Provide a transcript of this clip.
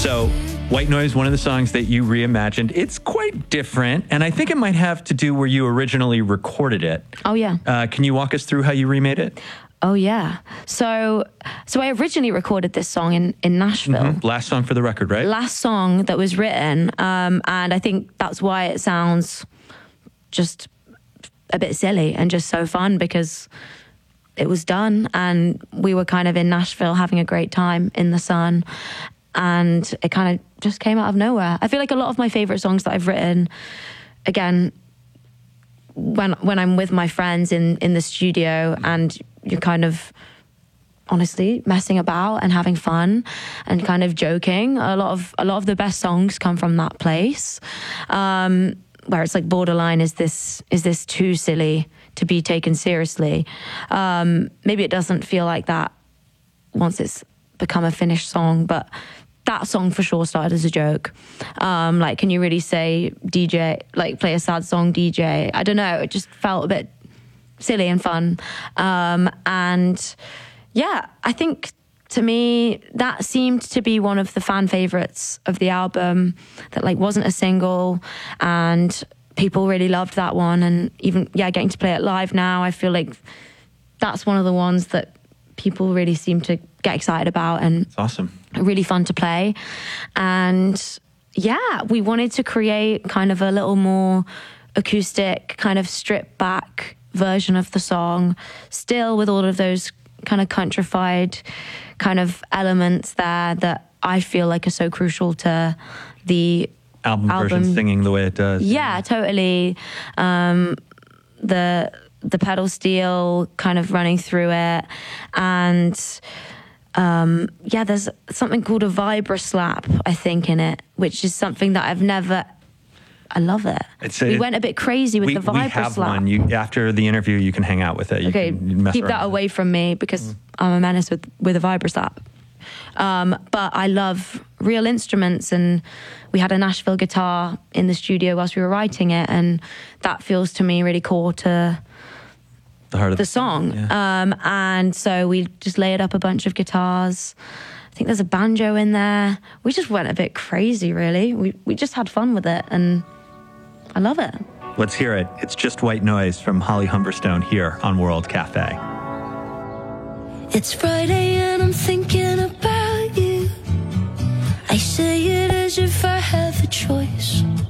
So, White Noise, one of the songs that you reimagined, it's quite different. And I think it might have to do where you originally recorded it. Oh, yeah. Can you walk us through how you remade it? Oh, yeah. So I originally recorded this song in Nashville. Mm-hmm. Last song for the record, right? Last song that was written. And I think that's why it sounds just a bit silly and just so fun, because it was done and we were kind of in Nashville having a great time in the sun. And it kind of just came out of nowhere. I feel like a lot of my favorite songs that I've written, again, when I'm with my friends in the studio and you're kind of honestly messing about and having fun and kind of joking, a lot of the best songs come from that place, where it's like borderline, is this too silly to be taken seriously? Maybe it doesn't feel like that once it's become a finished song, but that song for sure started as a joke. Like, can you really say DJ, like play a sad song DJ? I don't know. It just felt a bit silly and fun. And yeah, I think to me, that seemed to be one of the fan favorites of the album that like wasn't a single, and people really loved that one. And even, getting to play it live now, I feel like that's one of the ones that people really seem to get excited about, and it's awesome. Really fun to play. And yeah, we wanted to create kind of a little more acoustic, kind of stripped back version of the song, still with all of those kind of countrified kind of elements there that I feel like are so crucial to the album version, singing the way it does. Yeah, totally. The pedal steel kind of running through it, and there's something called a vibra slap, I think, in it, which is something that I love it. We went a bit crazy with the vibra slap. We have one. After the interview, you can hang out with it. Okay, keep that away from me, because I'm a menace with a vibra slap. But I love real instruments, and we had a Nashville guitar in the studio whilst we were writing it, and that feels to me really core to the heart of the song. Yeah. And so we just layered up a bunch of guitars. I think there's a banjo in there. We just went a bit crazy, really. We just had fun with it, and I love it. Let's hear it. It's Just White Noise from Holly Humberstone here on World Cafe. It's Friday and I'm thinking about you. I say it as if I have a choice.